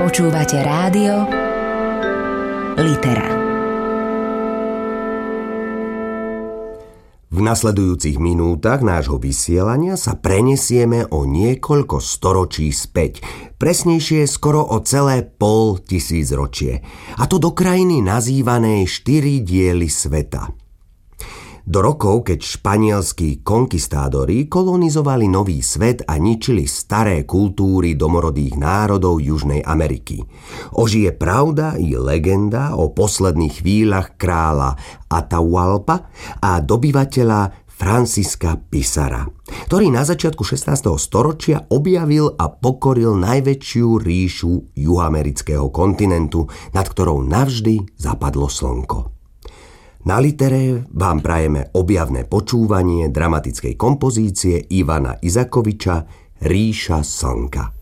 Počúvate rádio Litera. V nasledujúcich minútach nášho vysielania sa prenesieme o niekoľko storočí späť, presnejšie skoro o celé 500 ročie, a to do krajiny nazývanej 4 diely sveta. Do rokov, keď španielskí konkistádori kolonizovali nový svet a ničili staré kultúry domorodých národov Južnej Ameriky. Ožije pravda i legenda o posledných chvíľach kráľa Atahualpa a dobyvateľa Francisca Pizarra, ktorý na začiatku 16. storočia objavil a pokoril najväčšiu ríšu juhoamerického kontinentu, nad ktorou navždy zapadlo slnko. Na Litere vám prajeme objavné počúvanie dramatickej kompozície Ivana Isakoviča Ríša slnka.